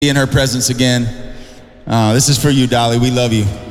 in her presence again. This is for you, Dolly. We love you.